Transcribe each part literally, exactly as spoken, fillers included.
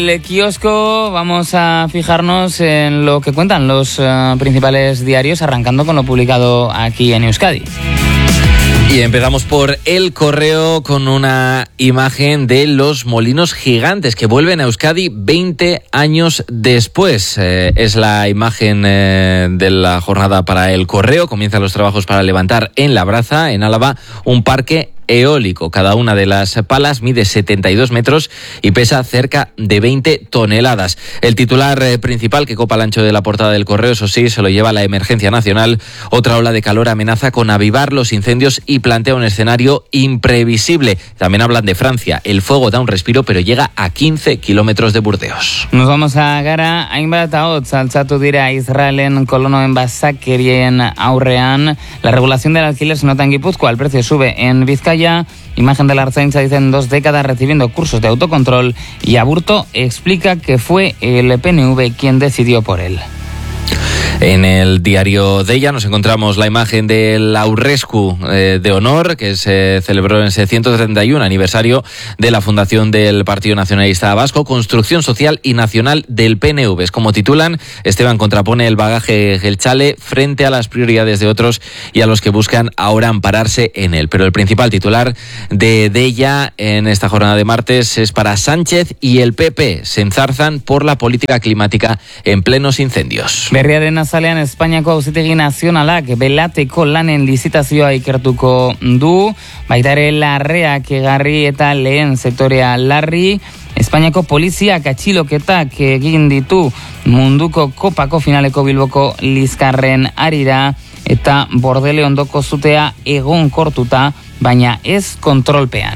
El kiosco, vamos a fijarnos en lo que cuentan los uh, principales diarios, arrancando con lo publicado aquí en Euskadi. Y empezamos por El Correo con una imagen de los molinos gigantes que vuelven a Euskadi veinte años después. Eh, es la imagen eh, de la jornada para El Correo. Comienzan los trabajos para levantar en Labraza, en Álava, un parque eólico. Cada una de las palas mide setenta y dos metros y pesa cerca de veinte toneladas. El titular eh, principal que copa el ancho de la portada del Correo, eso sí, se lo lleva la emergencia nacional. Otra ola de calor amenaza con avivar los incendios y plantea un escenario imprevisible. También hablan de Francia. El fuego da un respiro, pero llega a quince kilómetros de Burdeos. Nos vamos a Gara. Hainbat ahotz altzatu dira Israelen kolonoen basakerien aurrean. La regulación del alquiler se nota en Guipúzcoa. El precio sube en Vizcaya. Imagen de la Ertzaintza, dicen dos décadas recibiendo cursos de autocontrol, y Aburto explica que fue el P N V quien decidió por él. En el diario de ella nos encontramos la imagen del Aurrescu eh, de honor que se celebró en ese ciento treinta y uno aniversario de la fundación del Partido Nacionalista Vasco, Construcción Social y Nacional del P N V. Es como titulan. Esteban contrapone el bagaje gelchale frente a las prioridades de otros y a los que buscan ahora ampararse en él. Pero el principal titular de, de ella en esta jornada de martes es para Sánchez y el P P. Se enzarzan por la política climática en plenos incendios. Berriaren azalean Espainiako Auzitegi Nazionalak belateko lanen lizitazioa ikertuko du, baita ere larreak egarri eta lehen sektorea larri. Espainiako poliziak atxiloketak egin ditu munduko kopako finaleko Bilboko Lizkarren harira, eta Bordele ondoko zutea egonkortuta, baina ez kontrolpean.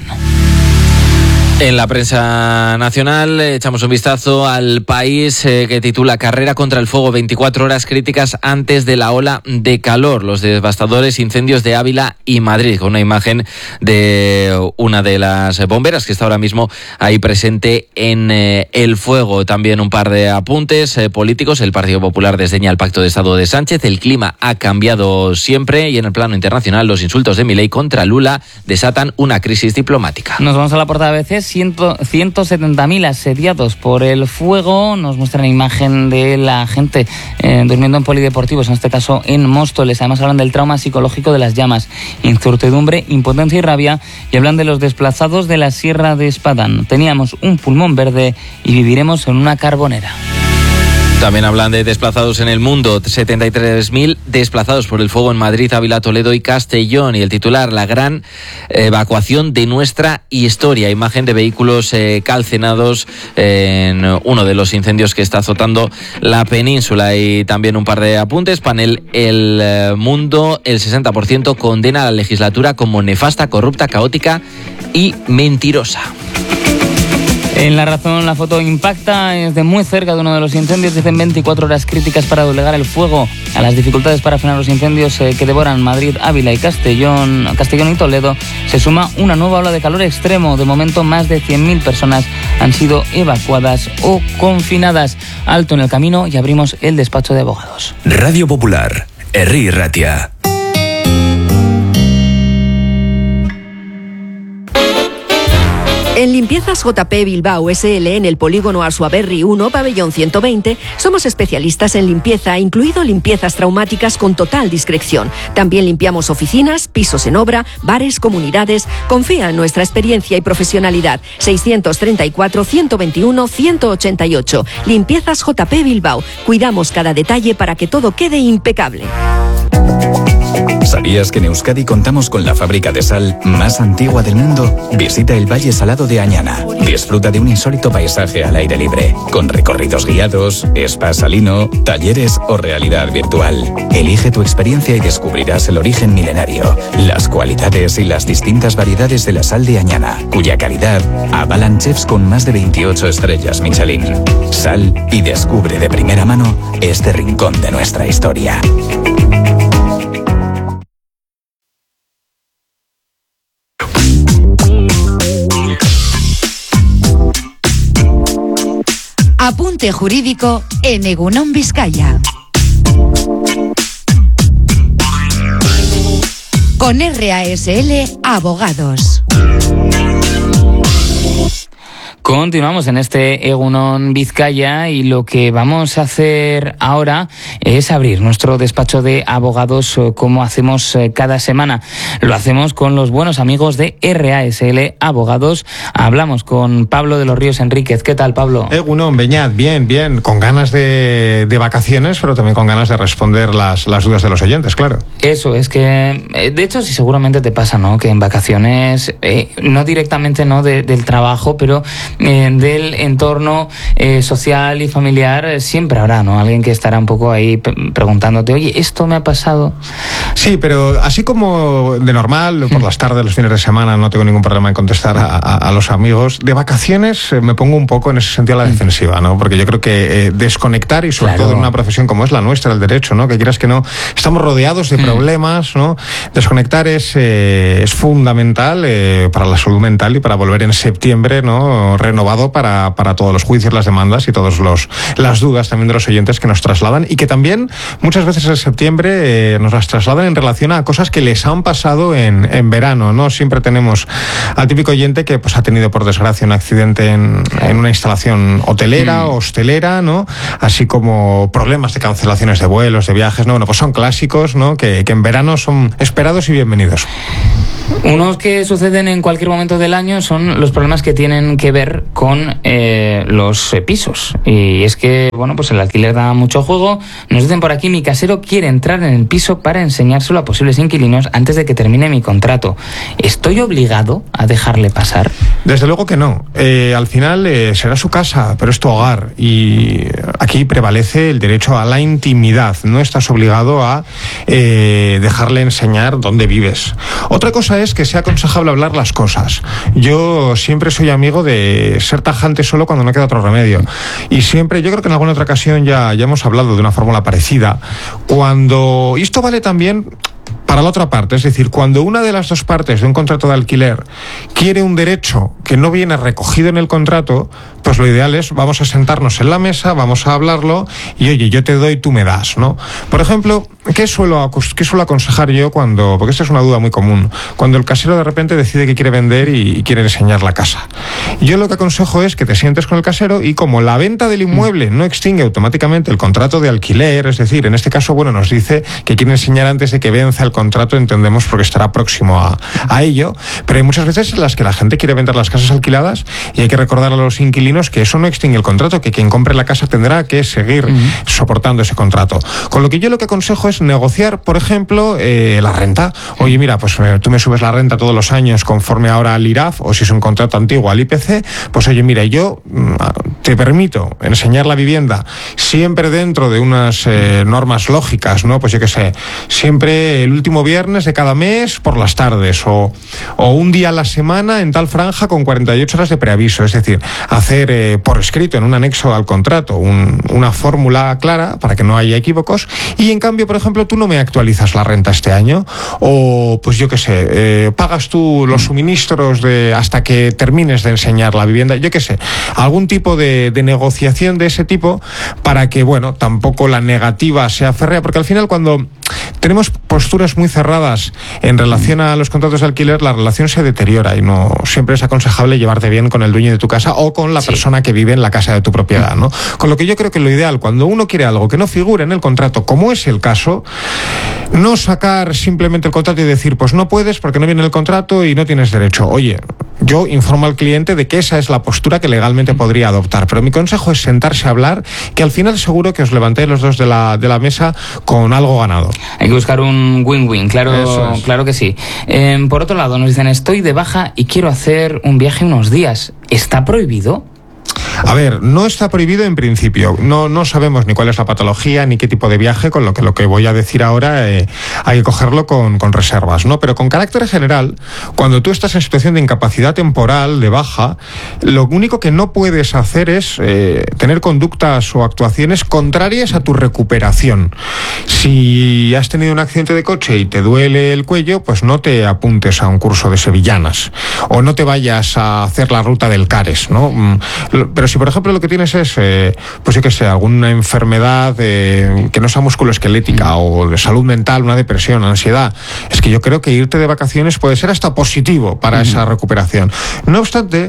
En la prensa nacional echamos un vistazo al País eh, que titula Carrera contra el fuego, veinticuatro horas críticas antes de la ola de calor. Los devastadores incendios de Ávila y Madrid, con una imagen de una de las bomberas que está ahora mismo ahí presente en eh, el fuego. También un par de apuntes eh, políticos. El Partido Popular desdeña el pacto de Estado de Sánchez. El clima ha cambiado siempre, y en el plano internacional los insultos de Milei contra Lula desatan una crisis diplomática. Nos vamos a la portada A B C. ciento setenta mil asediados por el fuego. Nos muestran imagen de la gente eh, durmiendo en polideportivos, en este caso en Móstoles. Además hablan del trauma psicológico de las llamas, incertidumbre, impotencia y rabia, y hablan de los desplazados de la Sierra de Espadán. Teníamos un pulmón verde y viviremos en una carbonera. También hablan de desplazados en el mundo, setenta y tres mil desplazados por el fuego en Madrid, Ávila, Toledo y Castellón. Y el titular, la gran evacuación de nuestra historia. Imagen de vehículos eh, calcinados en uno de los incendios que está azotando la península. Y también un par de apuntes. Panel El eh, Mundo, el sesenta por ciento condena a la legislatura como nefasta, corrupta, caótica y mentirosa. En La Razón, la foto impacta, es de muy cerca de uno de los incendios. Dicen veinticuatro horas críticas para doblegar el fuego. A las dificultades para frenar los incendios eh, que devoran Madrid, Ávila y Castellón, Castellón y Toledo, se suma una nueva ola de calor extremo. De momento, más de cien mil personas han sido evacuadas o confinadas. Alto en el camino y abrimos el despacho de abogados. Radio Popular, Herri Ratia. En Limpiezas J P Bilbao S L, en el polígono Arsuaberri uno, pabellón ciento veinte, somos especialistas en limpieza, incluido limpiezas traumáticas con total discreción. También limpiamos oficinas, pisos en obra, bares, comunidades. Confía en nuestra experiencia y profesionalidad. seiscientos treinta y cuatro, ciento veintiuno, ciento ochenta y ocho. Limpiezas J P Bilbao. Cuidamos cada detalle para que todo quede impecable. ¿Sabías que en Euskadi contamos con la fábrica de sal más antigua del mundo? Visita el Valle Salado de Añana. Disfruta de un insólito paisaje al aire libre, con recorridos guiados, spa salino, talleres o realidad virtual. Elige tu experiencia y descubrirás el origen milenario, las cualidades y las distintas variedades de la sal de Añana, cuya calidad avalan chefs con más de veintiocho estrellas Michelin. Sal y descubre de primera mano este rincón de nuestra historia. Apunte jurídico en Egunon Vizcaya. Con R A S L Abogados. Continuamos en este Egunon Vizcaya y lo que vamos a hacer ahora es abrir nuestro despacho de abogados como hacemos cada semana. Lo hacemos con los buenos amigos de R A S L Abogados. Hablamos con Pablo de los Ríos Enríquez. ¿Qué tal, Pablo? Egunon, Beñat, bien, bien. Con ganas de, de vacaciones, pero también con ganas de responder las, las dudas de los oyentes, claro. Eso, es que, de hecho, sí seguramente te pasa, ¿no? Que en vacaciones, eh, no directamente no de, del trabajo, pero Eh, del entorno eh, social y familiar, eh, siempre habrá, ¿no? Alguien que estará un poco ahí p- preguntándote, oye, ¿esto me ha pasado? Sí, pero así como de normal, por las tardes, los fines de semana, no tengo ningún problema en contestar a, a, a los amigos. De vacaciones eh, me pongo un poco en ese sentido a la defensiva, ¿no? Porque yo creo que eh, desconectar, y sobre Claro. todo en una profesión como es la nuestra, el derecho, ¿no? Que quieras que no, estamos rodeados de problemas, ¿no? Desconectar es, eh, es fundamental eh, para la salud mental y para volver en septiembre, ¿no? Renovado para, para todos los juicios, las demandas y todas las dudas también de los oyentes que nos trasladan y que también muchas veces en septiembre eh, nos las trasladan en relación a cosas que les han pasado en, en verano, ¿no? Siempre tenemos al típico oyente que pues ha tenido por desgracia un accidente en, en una instalación hotelera, mm. hostelera, ¿no? Así como problemas de cancelaciones de vuelos, de viajes, ¿no? Bueno, pues son clásicos, ¿no? Que, que en verano son esperados y bienvenidos. Unos que suceden en cualquier momento del año son los problemas que tienen que ver con eh, los eh, pisos. Y es que, bueno, pues el alquiler da mucho juego. Nos dicen por aquí, mi casero quiere entrar en el piso para enseñárselo a posibles inquilinos antes de que termine mi contrato. ¿Estoy obligado a dejarle pasar? Desde luego que no. Eh, al final eh, será su casa, pero es tu hogar. Y aquí prevalece el derecho a la intimidad. No estás obligado a eh, dejarle enseñar dónde vives. Otra cosa es que sea aconsejable hablar las cosas. Yo siempre soy amigo de ser tajante solo cuando no queda otro remedio. Y siempre, yo creo que en alguna otra ocasión ya, ya hemos hablado de una fórmula parecida. Cuando, y esto vale también para la otra parte, es decir, cuando una de las dos partes de un contrato de alquiler quiere un derecho que no viene recogido en el contrato, pues lo ideal es, vamos a sentarnos en la mesa, vamos a hablarlo y oye, yo te doy, tú me das, ¿no? Por ejemplo, ¿qué suelo, qué suelo aconsejar yo cuando, porque esta es una duda muy común, cuando el casero de repente decide que quiere vender y, y quiere enseñar la casa? Yo lo que aconsejo es que te sientes con el casero y como la venta del inmueble no extingue automáticamente el contrato de alquiler, es decir, en este caso, bueno, nos dice que quiere enseñar antes de que venza el contrato, entendemos porque estará próximo a, a ello, pero hay muchas veces en las que la gente quiere vender las casas alquiladas y hay que recordar a los inquilinos que eso no extingue el contrato, que quien compre la casa tendrá que seguir uh-huh. soportando ese contrato. Con lo que yo lo que aconsejo es negociar, por ejemplo, eh, la renta. Oye, mira, pues eh, tú me subes la renta todos los años conforme ahora al I R A F, o si es un contrato antiguo al I P C, pues oye, mira, yo te permito enseñar la vivienda siempre dentro de unas eh, normas lógicas, ¿no? Pues yo qué sé, siempre el último viernes de cada mes por las tardes, o, o un día a la semana en tal franja con cuarenta y ocho horas de preaviso, es decir, hacer eh, por escrito en un anexo al contrato un, una fórmula clara para que no haya equívocos, y en cambio, por ejemplo, tú no me actualizas la renta este año, o pues yo qué sé, eh, pagas tú los suministros de hasta que termines de enseñar la vivienda, yo qué sé, algún tipo de, de negociación de ese tipo para que, bueno, tampoco la negativa sea férrea, porque al final cuando tenemos posturas muy cerradas en relación a los contratos de alquiler, la relación se deteriora y no siempre es aconsejable llevarte bien con el dueño de tu casa o con la sí. persona que vive en la casa de tu propiedad, ¿no? Con lo que yo creo que lo ideal, cuando uno quiere algo que no figure en el contrato, como es el caso, no sacar simplemente el contrato y decir, pues no puedes porque no viene el contrato y no tienes derecho. Oye, yo informo al cliente de que esa es la postura que legalmente podría adoptar, pero mi consejo es sentarse a hablar, que al final seguro que os levantéis los dos de la, de la mesa con algo ganado. Hay que buscar un win-win, claro, es. claro que sí. Eh, por otro lado, nos dicen, estoy de baja y quiero hacer un viaje unos días. ¿Está prohibido? A ver, no está prohibido en principio. No, no sabemos ni cuál es la patología ni qué tipo de viaje, con lo que lo que voy a decir ahora eh, hay que cogerlo con, con reservas, ¿no? Pero con carácter general, cuando tú estás en situación de incapacidad temporal, de baja, lo único que no puedes hacer es eh, tener conductas o actuaciones contrarias a tu recuperación. Si has tenido un accidente de coche y te duele el cuello, pues no te apuntes a un curso de sevillanas o no te vayas a hacer la ruta del Cares, ¿no? Pero Pero si, por ejemplo, lo que tienes es, eh, pues yo que sé, alguna enfermedad eh, que no sea musculoesquelética o de salud mental, una depresión, ansiedad, es que yo creo que irte de vacaciones puede ser hasta positivo para uh-huh. esa recuperación. No obstante,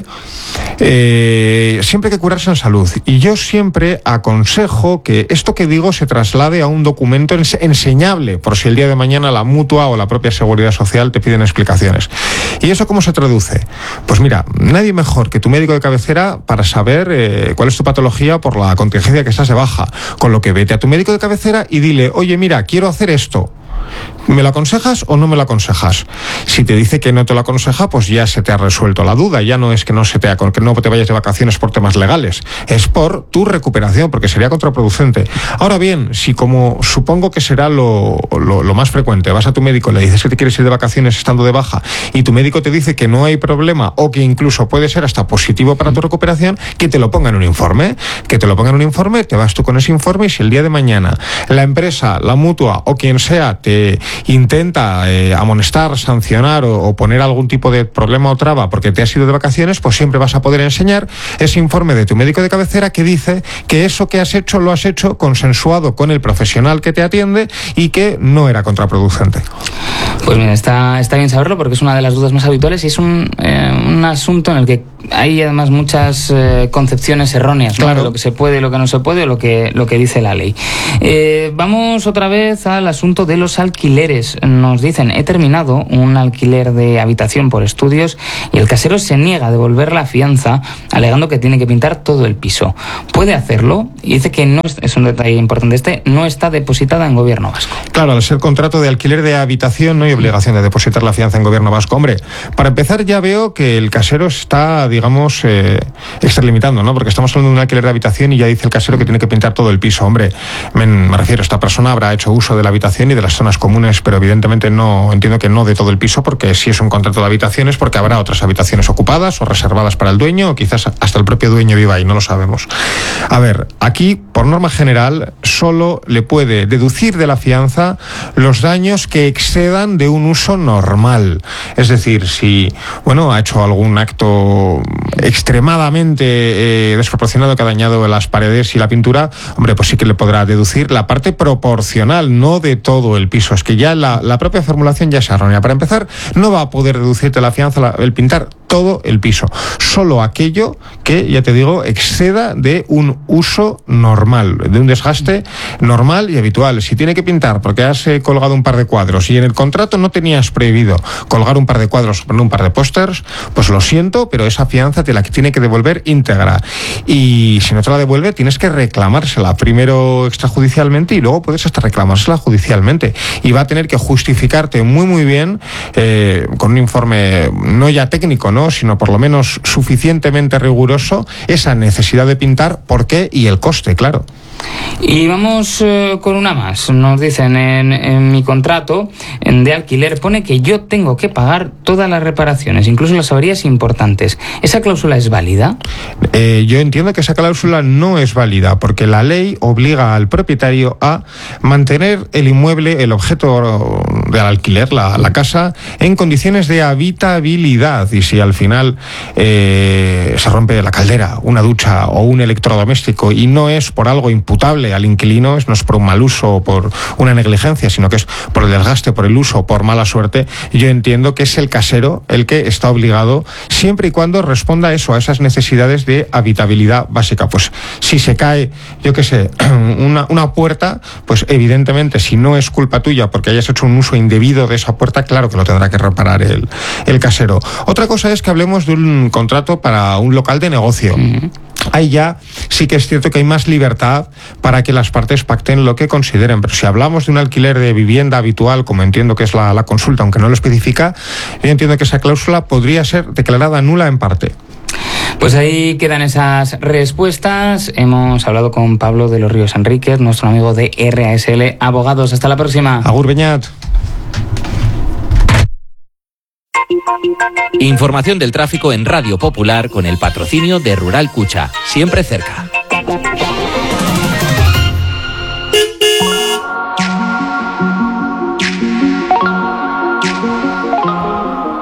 eh, siempre hay que curarse en salud. Y yo siempre aconsejo que esto que digo se traslade a un documento ens- enseñable, por si el día de mañana la Mutua o la propia Seguridad Social te piden explicaciones. ¿Y eso cómo se traduce? Pues mira, nadie mejor que tu médico de cabecera para saber eh, cuál es tu patología por la contingencia que estás de baja. Con lo que vete a tu médico de cabecera y dile, oye, mira, quiero hacer esto. ¿Me lo aconsejas o no me lo aconsejas? Si te dice que no te lo aconseja, pues ya se te ha resuelto la duda. Ya no es que no se te ha, que no te vayas de vacaciones por temas legales. Es por tu recuperación, porque sería contraproducente. Ahora bien, si como supongo que será lo, lo, lo más frecuente, vas a tu médico, le dices que te quieres ir de vacaciones estando de baja y tu médico te dice que no hay problema o que incluso puede ser hasta positivo para tu recuperación, que te lo ponga en un informe. Que te lo ponga en un informe, te vas tú con ese informe y si el día de mañana la empresa, la Mutua o quien sea te intenta eh, amonestar, sancionar o, o poner algún tipo de problema o traba porque te has ido de vacaciones, pues siempre vas a poder enseñar ese informe de tu médico de cabecera que dice que eso que has hecho lo has hecho consensuado con el profesional que te atiende y que no era contraproducente. Pues mira, está, está bien saberlo porque es una de las dudas más habituales y es un, eh, un asunto en el que hay además muchas eh, concepciones erróneas, ¿no? Claro. De lo que se puede, lo que no se puede, o lo que, lo que dice la ley. Eh, vamos otra vez al asunto de los alquileres. Nos dicen, he terminado un alquiler de habitación por estudios y el casero se niega a devolver la fianza alegando que tiene que pintar todo el piso. ¿Puede hacerlo? Y dice que no, es un detalle importante este, no está depositada en Gobierno Vasco. Claro, al ser contrato de alquiler de habitación no hay obligación de depositar la fianza en Gobierno Vasco. Hombre, para empezar ya veo que el casero está, digamos, eh, extralimitando, ¿no? Porque estamos hablando de un alquiler de habitación y ya dice el casero que tiene que pintar todo el piso. Hombre, me, me refiero, esta persona habrá hecho uso de la habitación y de las zonas comunes, pero evidentemente no, entiendo que no de todo el piso, porque si es un contrato de habitaciones, porque habrá otras habitaciones ocupadas o reservadas para el dueño, o quizás hasta el propio dueño viva ahí, no lo sabemos. A ver, aquí, por norma general, solo le puede deducir de la fianza los daños que excedan de un uso normal. Es decir, si, bueno, ha hecho algún acto extremadamente eh, desproporcionado que ha dañado las paredes y la pintura, hombre, pues sí que le podrá deducir la parte proporcional, no de todo el piso. Es que ya la, la propia formulación ya es errónea. Para empezar, no va a poder deducirte la fianza la, el pintar todo el piso, solo aquello que, ya te digo, exceda de un uso normal, de un desgaste normal y habitual. Si tiene que pintar porque has eh, colgado un par de cuadros y en el contrato no tenías prohibido colgar un par de cuadros o poner un par de pósters, pues lo siento, pero esa fianza te la tiene que devolver íntegra. Y si no te la devuelve, tienes que reclamársela, primero extrajudicialmente y luego puedes hasta reclamársela judicialmente. Y va a tener que justificarte muy muy bien eh, con un informe no ya técnico, ¿no?, sino por lo menos suficientemente riguroso, esa necesidad de pintar, por qué y el coste, claro. Y vamos eh, con una más. Nos dicen, en, en mi contrato en, de alquiler pone que yo tengo que pagar todas las reparaciones, incluso las averías importantes. ¿Esa cláusula es válida? Eh, yo entiendo que esa cláusula no es válida, porque la ley obliga al propietario a mantener el inmueble, el objeto del alquiler, la, la casa, en condiciones de habitabilidad. Y si al final eh, se rompe la caldera, una ducha o un electrodoméstico y no es por algo imputable al inquilino, no es por un mal uso o por una negligencia, sino que es por el desgaste, por el uso, por mala suerte, yo entiendo que es el casero el que está obligado, siempre y cuando responda a eso, a esas necesidades de habitabilidad básica. Pues si se cae, yo qué sé, una, una puerta, pues evidentemente si no es culpa tuya porque hayas hecho un uso indebido de esa puerta, claro que lo tendrá que reparar el, el casero. Otra cosa es que hablemos de un contrato para un local de negocio. Mm. Ahí ya sí que es cierto que hay más libertad para que las partes pacten lo que consideren, pero si hablamos de un alquiler de vivienda habitual, como entiendo que es la, la consulta, aunque no lo especifica, yo entiendo que esa cláusula podría ser declarada nula en parte. Pues ahí quedan esas respuestas. Hemos hablado con Pablo de los Ríos Enríquez, nuestro amigo de R A S L Abogados. Hasta la próxima. Agur, Beñat. Información del tráfico en Radio Popular con el patrocinio de Rural Cucha, siempre cerca.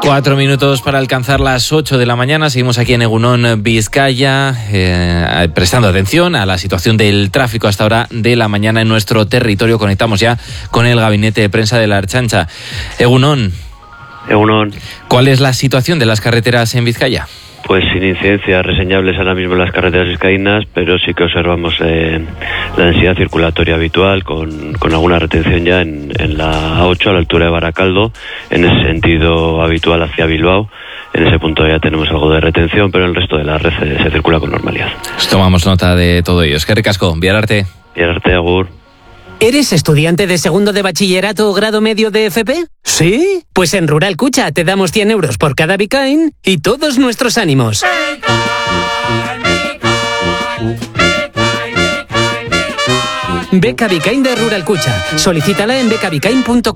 Cuatro minutos para alcanzar las ocho de la mañana. Seguimos aquí en Egunon, Vizcaya, eh, prestando atención a la situación del tráfico hasta ahora de la mañana en nuestro territorio. Conectamos ya con el gabinete de prensa de la Ertzaintza. Egunon. Egunon. ¿Cuál es la situación de las carreteras en Vizcaya? Pues sin incidencias reseñables ahora mismo en las carreteras vizcaínas, pero sí que observamos eh, la densidad circulatoria habitual con, con alguna retención ya en, en la A ocho a la altura de Baracaldo, en ese sentido habitual hacia Bilbao. En ese punto ya tenemos algo de retención, pero en el resto de la red se, se circula con normalidad. Pues tomamos nota de todo ello. Es que ricasco, Biararte. Biararte, agur. ¿Eres estudiante de segundo de bachillerato o grado medio de F P? ¿Sí? Pues en Rural Cucha te damos cien euros por cada Bicain y todos nuestros ánimos. Beca Bicain de Rural Cucha. Solicítala en becabicain punto com.